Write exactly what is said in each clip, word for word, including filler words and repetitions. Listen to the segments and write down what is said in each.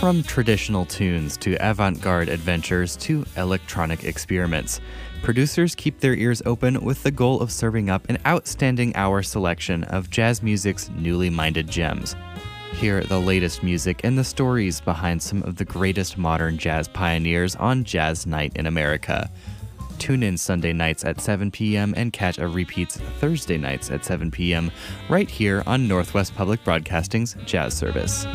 From traditional tunes to avant-garde adventures to electronic experiments, producers keep their ears open with the goal of serving up an outstanding hour selection of jazz music's newly minded gems. Hear the latest music and the stories behind some of the greatest modern jazz pioneers on Jazz Night in America. Tune in Sunday nights at seven p.m. and catch a repeats Thursday nights at seven p.m. right here on Northwest Public Broadcasting's Jazz Service.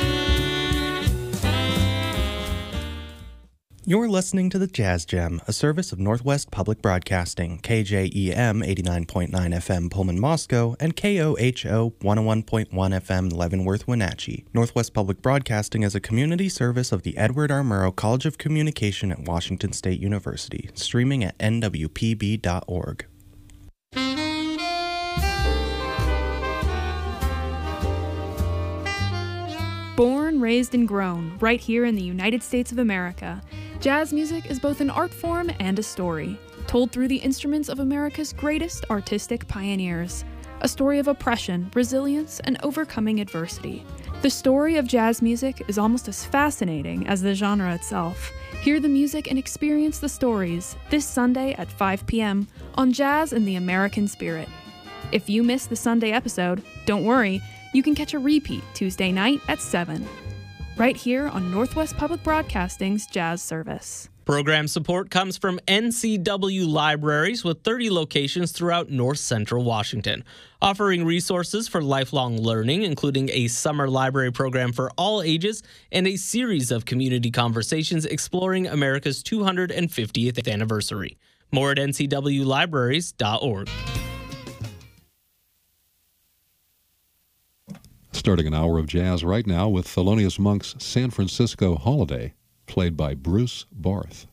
You're listening to the Jazz Gem, a service of Northwest Public Broadcasting, K J E M eighty-nine point nine F M Pullman, Moscow, and K O H O one oh one point one F M Leavenworth, Wenatchee. Northwest Public Broadcasting is a community service of the Edward R. Murrow College of Communication at Washington State University, streaming at N W P B dot org. Born, raised, and grown right here in the United States of America, jazz music is both an art form and a story, told through the instruments of America's greatest artistic pioneers. A story of oppression, resilience, and overcoming adversity. The story of jazz music is almost as fascinating as the genre itself. Hear the music and experience the stories this Sunday at five p.m. on Jazz in the American Spirit. If you missed the Sunday episode, don't worry, you can catch a repeat Tuesday night at seven, right here on Northwest Public Broadcasting's Jazz Service. Program support comes from N C W Libraries with thirty locations throughout North Central Washington, offering resources for lifelong learning, including a summer library program for all ages and a series of community conversations exploring America's two hundred fiftieth anniversary. More at N C W libraries dot org. Starting an hour of jazz right now with Thelonious Monk's San Francisco Holiday, played by Bruce Barth.